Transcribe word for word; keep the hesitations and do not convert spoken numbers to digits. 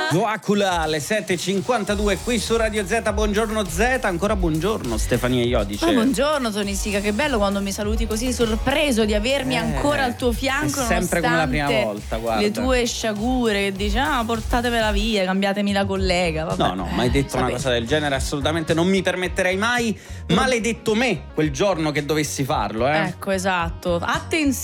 Voacula alle sette e cinquantadue qui su Radio Z. Buongiorno Z, ancora buongiorno Stefania Iodice. Ma buongiorno Tony Sica, che bello quando mi saluti così sorpreso di avermi Eh, ancora al tuo fianco, è sempre come la prima nonostante volta, guarda. le tue sciagure che dici ah portatevela via, cambiatemi la collega. Vabbè. No, no, ma hai detto Sapete. una cosa del genere assolutamente non mi permetterei mai. Maledetto me quel giorno che dovessi farlo, eh. Ecco, esatto. Attenzione.